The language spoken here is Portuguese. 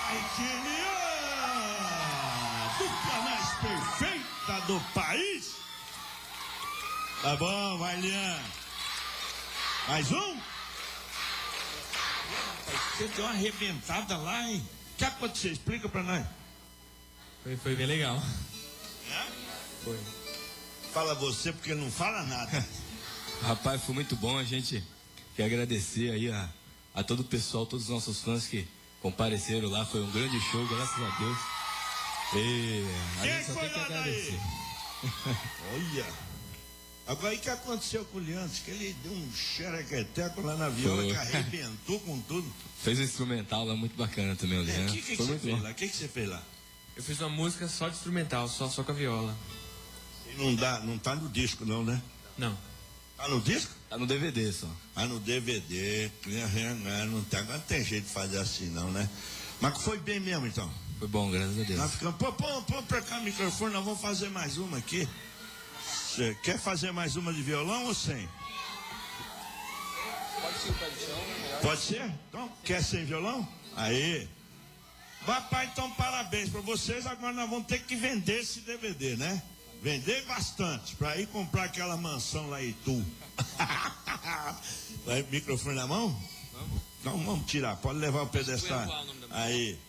Dupla mais perfeita do país. Tá bom, vai, Lian. Mais um? Você deu uma arrebentada lá, hein? O que aconteceu? Explica pra nós. Foi bem legal. É? Foi. Fala você, porque não fala nada. Rapaz, foi muito bom. A gente quer agradecer aí a todo o pessoal, todos os nossos fãs que compareceram lá. Foi um grande show, graças a Deus. E a Quem gente só foi tem que lá agradecer. Olha. Agora, e o que aconteceu com o Liantes? Que ele deu um xerequeteco lá na viola, Foi. que arrebentou com tudo. Fez um instrumental lá muito bacana também, o O Lian. que Foi você muito fez bom. lá? O que você fez lá? Eu fiz uma música só de instrumental, só com a viola. E não tá no disco não, né? Não. Tá no disco? Tá no DVD só. Ah, no DVD. Não tá, agora não tem jeito de fazer assim não, né? Mas foi bem mesmo então. Foi bom, graças a Deus. Nós ficamos, põe pra cá o microfone, nós vamos fazer mais uma aqui. Você quer fazer mais uma de violão ou sem? Pode ser o pé do chão. Pode ser? Então, quer sem violão? Aí. Papai, então parabéns pra vocês. Agora nós vamos ter que vender esse DVD, né? Vender bastante, pra ir comprar aquela mansão lá em Itu. Vai, microfone na mão? Vamos. Então vamos tirar, pode levar o pedestal. Aí.